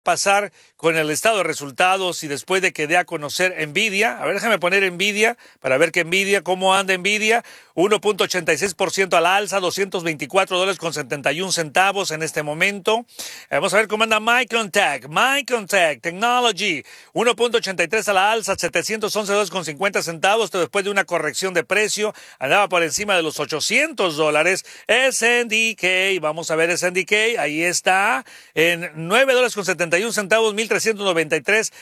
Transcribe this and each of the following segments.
pasar con el estado de resultados y después de que dé a conocer Nvidia. A ver, déjame poner Nvidia para ver que Nvidia, cómo anda Nvidia. 1.86% a la alza, $224.71 en este momento. Vamos a ver cómo anda Micron Technology, 1.83 a la alza, $711.50 después de una corrección de precio. Andaba por encima de los $800. SNDK, vamos a ver SNDK, ahí está, en $9.71, 1.393,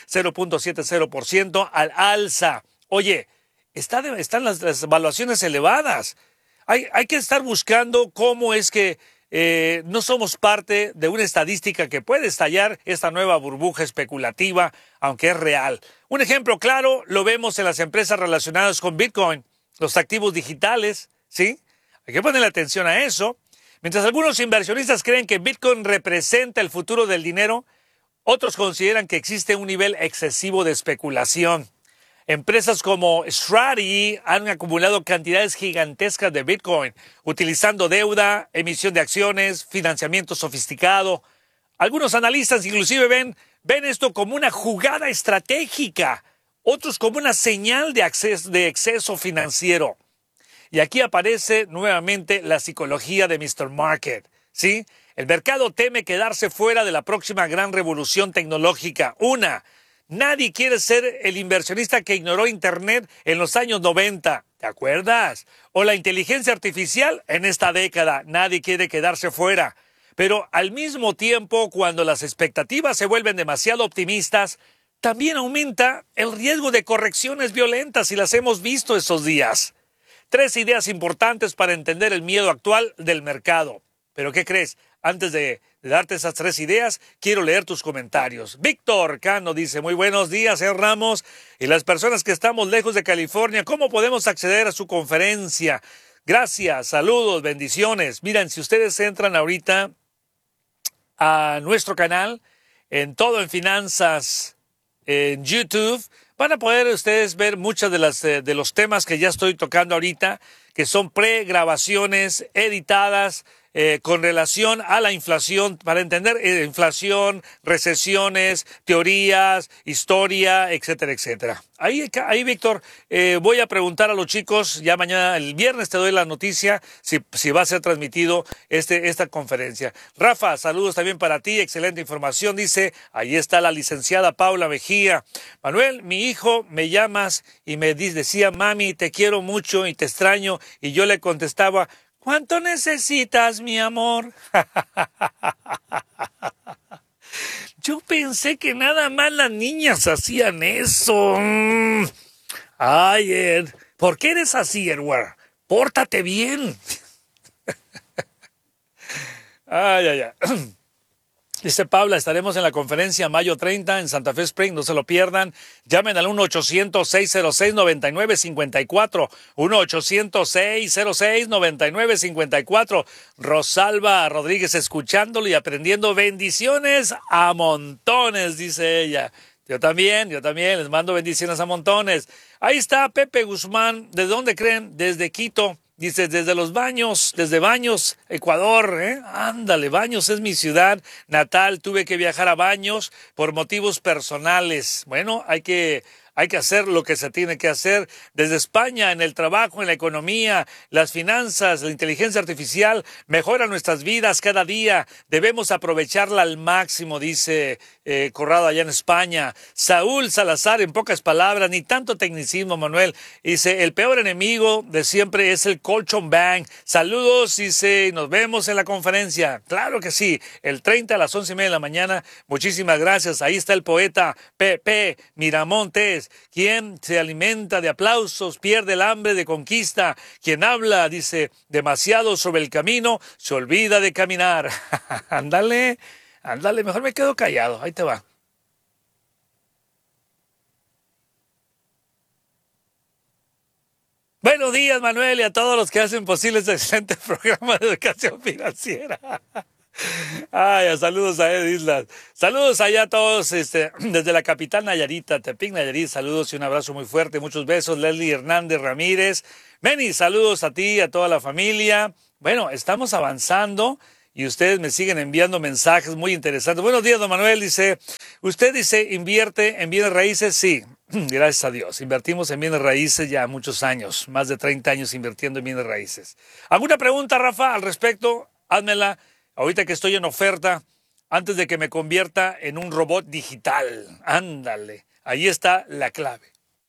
0.70% al alza. Oye, están las evaluaciones elevadas. Hay que estar buscando cómo es que no somos parte de una estadística que puede estallar esta nueva burbuja especulativa, aunque es real. Un ejemplo claro lo vemos en las empresas relacionadas con Bitcoin, los activos digitales, ¿sí? Hay que ponerle atención a eso. Mientras algunos inversionistas creen que Bitcoin representa el futuro del dinero, otros consideran que existe un nivel excesivo de especulación. Empresas como Strategy han acumulado cantidades gigantescas de Bitcoin, utilizando deuda, emisión de acciones, financiamiento sofisticado. Algunos analistas inclusive ven esto como una jugada estratégica, otros como una señal de exceso financiero. Y aquí aparece nuevamente la psicología de Mr. Market, ¿sí? El mercado teme quedarse fuera de la próxima gran revolución tecnológica. Nadie quiere ser el inversionista que ignoró Internet en los años 90, ¿te acuerdas? O la inteligencia artificial en esta década. Nadie quiere quedarse fuera. Pero al mismo tiempo, cuando las expectativas se vuelven demasiado optimistas, también aumenta el riesgo de correcciones violentas y las hemos visto estos días. 3 ideas importantes para entender el miedo actual del mercado. ¿Pero qué crees? Antes de darte esas 3 ideas, quiero leer tus comentarios. Víctor Cano dice, muy buenos días, señor Ramos. Y las personas que estamos lejos de California, ¿cómo podemos acceder a su conferencia? Gracias, saludos, bendiciones. Miren, si ustedes entran ahorita a nuestro canal, en Todo en Finanzas, en YouTube, van a poder ustedes ver muchas de los temas que ya estoy tocando ahorita, que son pregrabaciones editadas con relación a la inflación, para entender inflación, recesiones, teorías, historia, etcétera, etcétera. Ahí Víctor, voy a preguntar a los chicos, ya mañana, el viernes te doy la noticia, si va a ser transmitido esta conferencia. Rafa, saludos también para ti, excelente información, dice, ahí está la licenciada Paula Mejía. Manuel, mi hijo, me llamas y me decía, mami, te quiero mucho y te extraño, y yo le contestaba, ¿cuánto necesitas, mi amor? Yo pensé que nada más las niñas hacían eso. Ay, Ed, ¿por qué eres así, Edward? Pórtate bien. Ay. Dice Paula, estaremos en la conferencia mayo 30 en Santa Fe Spring, no se lo pierdan. Llamen al 1-800-606-9954, 1-800-606-9954. Rosalba Rodríguez escuchándolo y aprendiendo, bendiciones a montones, dice ella. Yo también, les mando bendiciones a montones. Ahí está Pepe Guzmán, ¿de dónde creen? Desde Quito. Dice, desde Baños, Ecuador, Ándale, Baños es mi ciudad natal, tuve que viajar a Baños por motivos personales. Bueno, hay que hacer lo que se tiene que hacer. Desde España, en el trabajo, en la economía, las finanzas, la inteligencia artificial, mejoran nuestras vidas cada día. Debemos aprovecharla al máximo, dice Corrado allá en España. Saúl Salazar, en pocas palabras, ni tanto tecnicismo, Manuel. Dice, el peor enemigo de siempre es el colchón bank. Saludos, dice, nos vemos en la conferencia. Claro que sí, el 30 a las 11:30 de la mañana. Muchísimas gracias. Ahí está el poeta Pepe Miramontes. Quien se alimenta de aplausos pierde el hambre de conquista. Quien habla, dice, demasiado sobre el camino, se olvida de caminar. Ándale, mejor me quedo callado. Ahí te va. Buenos días, Manuel, y a todos los que hacen posible este excelente programa de educación financiera. Ay, saludos a Ed Islas. Saludos allá a todos, desde la capital Nayarita, Tepic, Nayarit. Saludos y un abrazo muy fuerte. Muchos besos. Leslie Hernández Ramírez. Meni, saludos a ti, a toda la familia. Bueno, estamos avanzando y ustedes me siguen enviando mensajes muy interesantes. Buenos días, don Manuel. Dice, usted invierte en bienes raíces. Sí, gracias a Dios. Invertimos en bienes raíces ya muchos años, más de 30 años invirtiendo en bienes raíces. ¿Alguna pregunta, Rafa, al respecto? Házmela ahorita que estoy en oferta, antes de que me convierta en un robot digital. Ándale, ahí está la clave.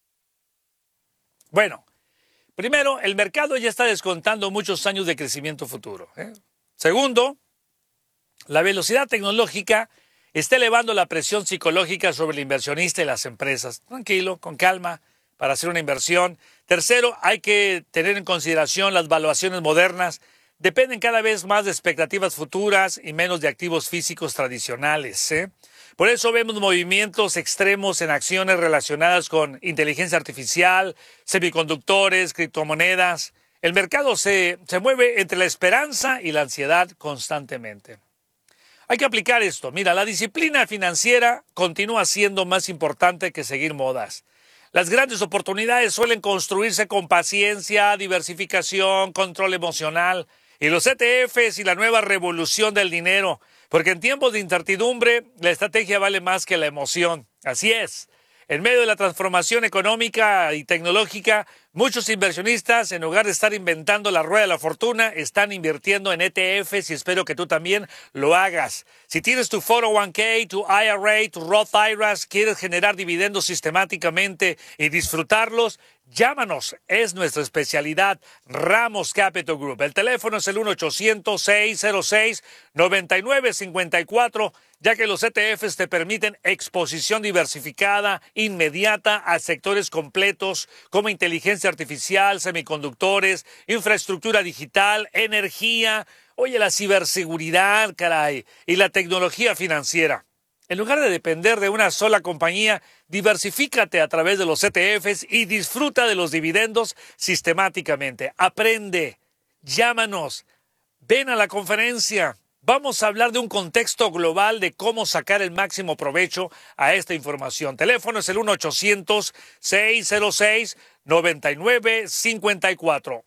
Bueno, primero, el mercado ya está descontando muchos años de crecimiento futuro. Segundo, la velocidad tecnológica está elevando la presión psicológica sobre el inversionista y las empresas. Tranquilo, con calma, para hacer una inversión. Tercero, hay que tener en consideración las valuaciones modernas. Dependen cada vez más de expectativas futuras y menos de activos físicos tradicionales. Por eso vemos movimientos extremos en acciones relacionadas con inteligencia artificial, semiconductores, criptomonedas. El mercado se mueve entre la esperanza y la ansiedad constantemente. Hay que aplicar esto. Mira, la disciplina financiera continúa siendo más importante que seguir modas. Las grandes oportunidades suelen construirse con paciencia, diversificación, control emocional. Y los ETFs y la nueva revolución del dinero, porque en tiempos de incertidumbre la estrategia vale más que la emoción. Así es. En medio de la transformación económica y tecnológica, muchos inversionistas, en lugar de estar inventando la rueda de la fortuna, están invirtiendo en ETFs y espero que tú también lo hagas. Si tienes tu 401k, tu IRA, tu Roth IRAs, quieres generar dividendos sistemáticamente y disfrutarlos, llámanos, es nuestra especialidad, Ramos Capital Group. El teléfono es el 1-800-606-9954, ya que los ETFs te permiten exposición diversificada, inmediata a sectores completos como inteligencia artificial, semiconductores, infraestructura digital, energía, la ciberseguridad, caray, y la tecnología financiera. En lugar de depender de una sola compañía, diversifícate a través de los ETFs y disfruta de los dividendos sistemáticamente. Aprende, llámanos, ven a la conferencia. Vamos a hablar de un contexto global de cómo sacar el máximo provecho a esta información. Teléfono es el 1-800-606-9954.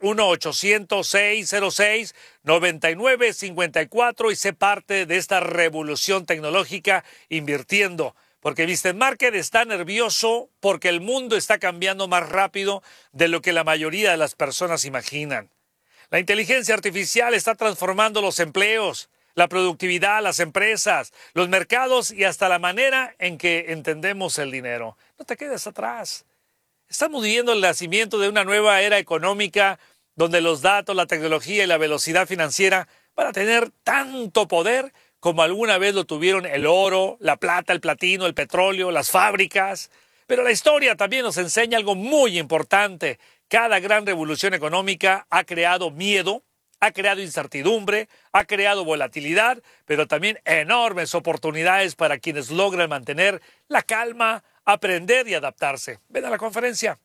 1-800-606-9954 y sé parte de esta revolución tecnológica invirtiendo. Porque Mr. Market está nervioso porque el mundo está cambiando más rápido de lo que la mayoría de las personas imaginan. La inteligencia artificial está transformando los empleos, la productividad, las empresas, los mercados y hasta la manera en que entendemos el dinero. No te quedes atrás. Estamos viviendo el nacimiento de una nueva era económica donde los datos, la tecnología y la velocidad financiera van a tener tanto poder como alguna vez lo tuvieron el oro, la plata, el platino, el petróleo, las fábricas. Pero la historia también nos enseña algo muy importante. Cada gran revolución económica ha creado miedo, ha creado incertidumbre, ha creado volatilidad, pero también enormes oportunidades para quienes logran mantener la calma, aprender y adaptarse. Ven a la conferencia.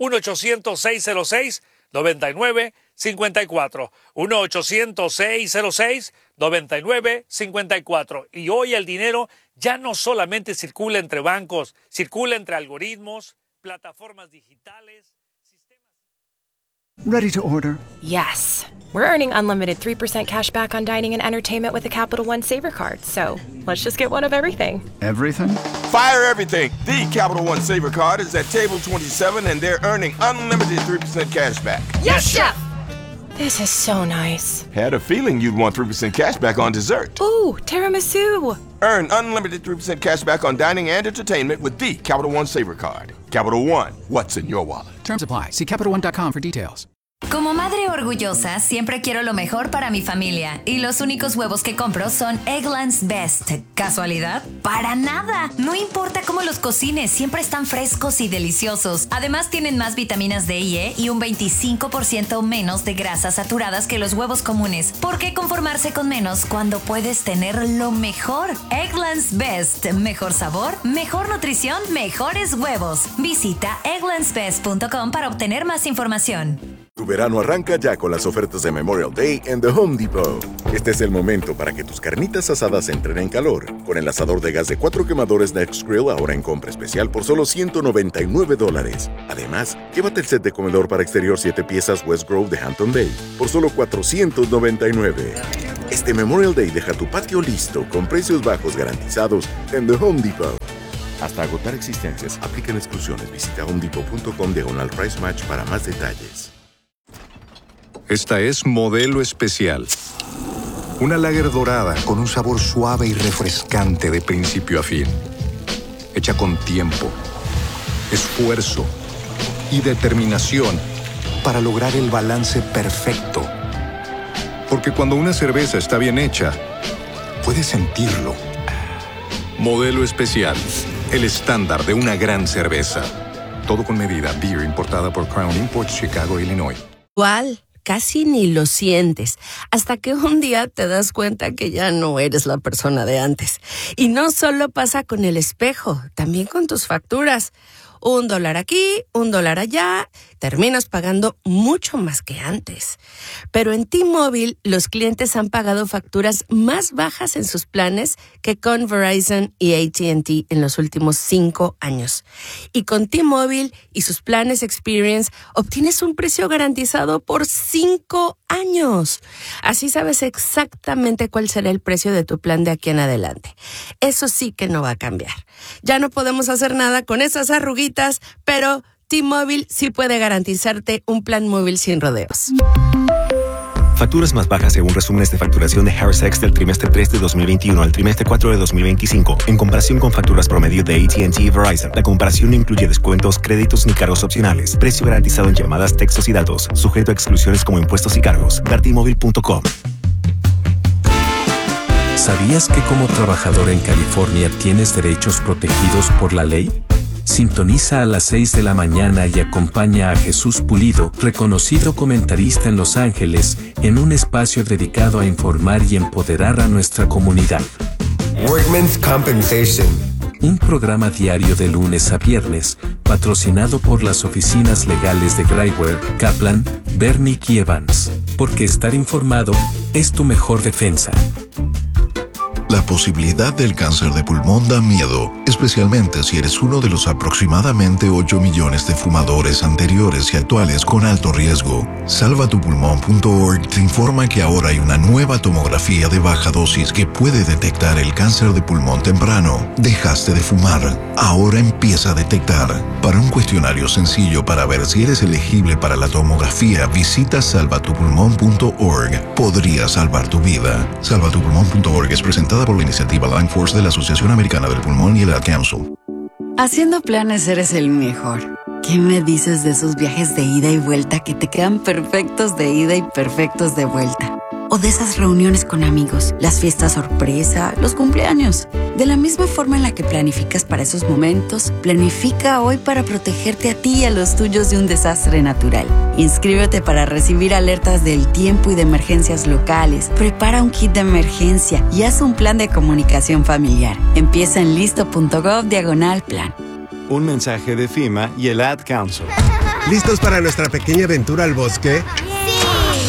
1-800-606-9954. 1-800-606-9954. Y hoy el dinero ya no solamente circula entre bancos, circula entre algoritmos, plataformas digitales. Ready to order? Yes. We're earning unlimited 3% cash back on dining and entertainment with the Capital One Saver Card, so let's just get one of everything. Everything? Fire everything! The Capital One Saver Card is at table 27 and they're earning unlimited 3% cash back. Yes, Chef! This is so nice. Had a feeling you'd want 3% cash back on dessert. Ooh, tiramisu! Earn unlimited 3% cash back on dining and entertainment with the Capital One Saver Card. Capital One, what's in your wallet? Terms apply. See CapitalOne.com for details. Como madre orgullosa, siempre quiero lo mejor para mi familia. Y los únicos huevos que compro son Eggland's Best. ¿Casualidad? ¡Para nada! No importa cómo los cocines, siempre están frescos y deliciosos. Además, tienen más vitaminas D y E y un 25% menos de grasas saturadas que los huevos comunes. ¿Por qué conformarse con menos cuando puedes tener lo mejor? Eggland's Best. Mejor sabor, mejor nutrición, mejores huevos. Visita egglandsbest.com para obtener más información. Tu verano arranca ya con las ofertas de Memorial Day en The Home Depot. Este es el momento para que tus carnitas asadas entren en calor. Con el asador de gas de 4 quemadores Next Grill ahora en compra especial por solo $199. Además, llévate el set de comedor para exterior 7 piezas West Grove de Hampton Bay por solo $499. Este Memorial Day deja tu patio listo con precios bajos garantizados en The Home Depot. Hasta agotar existencias, aplican exclusiones. Visita homedepot.com/price match para más detalles. Esta es Modelo Especial. Una lager dorada con un sabor suave y refrescante de principio a fin. Hecha con tiempo, esfuerzo y determinación para lograr el balance perfecto. Porque cuando una cerveza está bien hecha, puedes sentirlo. Modelo Especial, el estándar de una gran cerveza. Todo con medida. Beer importada por Crown Imports, Chicago, Illinois. ¿Cuál? Casi ni lo sientes, hasta que un día te das cuenta que ya no eres la persona de antes. Y no solo pasa con el espejo, también con tus facturas. $1 aquí, $1 allá, terminas pagando mucho más que antes. Pero en T-Mobile, los clientes han pagado facturas más bajas en sus planes que con Verizon y AT&T en los últimos 5 años. Y con T-Mobile y sus planes Experience, obtienes un precio garantizado por 5 años. Así sabes exactamente cuál será el precio de tu plan de aquí en adelante. Eso sí que no va a cambiar. Ya no podemos hacer nada con esas arruguitas, pero T-Mobile sí puede garantizarte un plan móvil sin rodeos. Facturas más bajas según resúmenes de facturación de Harris del trimestre 3 de 2021 al trimestre 4 de 2025, en comparación con facturas promedio de AT&T y Verizon. La comparación no incluye descuentos, créditos ni cargos opcionales. Precio garantizado en llamadas, textos y datos, sujeto a exclusiones como impuestos y cargos. Dartmobile.com. ¿Sabías que como trabajador en California tienes derechos protegidos por la ley? Sintoniza a las 6 de la mañana y acompaña a Jesús Pulido, reconocido comentarista en Los Ángeles, en un espacio dedicado a informar y empoderar a nuestra comunidad. Workmen's Compensation. Un programa diario de lunes a viernes, patrocinado por las oficinas legales de Graiwer, Kaplan, Bernick y Evans. Porque estar informado es tu mejor defensa. La posibilidad del cáncer de pulmón da miedo, especialmente si eres uno de los aproximadamente 8 millones de fumadores anteriores y actuales con alto riesgo. Salvatupulmón.org te informa que ahora hay una nueva tomografía de baja dosis que puede detectar el cáncer de pulmón temprano. Dejaste de fumar, ahora empieza a detectar. Para un cuestionario sencillo para ver si eres elegible para la tomografía, visita salvatupulmón.org. Podría salvar tu vida. Salvatupulmón.org es presentada por la iniciativa Lung Force de la Asociación Americana del Pulmón y el Ad Council. Haciendo planes eres el mejor. ¿Qué me dices de esos viajes de ida y vuelta que te quedan perfectos de ida y perfectos de vuelta? O de esas reuniones con amigos, las fiestas sorpresa, los cumpleaños. De la misma forma en la que planificas para esos momentos, planifica hoy para protegerte a ti y a los tuyos de un desastre natural. Inscríbete para recibir alertas del tiempo y de emergencias locales. Prepara un kit de emergencia y haz un plan de comunicación familiar. Empieza en listo.gov/plan. Un mensaje de FEMA y el Ad Council. ¿Listos para nuestra pequeña aventura al bosque? ¡Sí!